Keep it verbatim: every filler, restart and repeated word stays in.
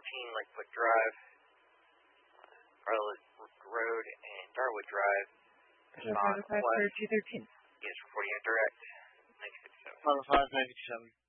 fourteen Lakewood Drive, Garland Road, and Darwood Drive. Respond five five thirty-two thirteen. is reporting indirect. ninety-six seven. five five ninety-seven.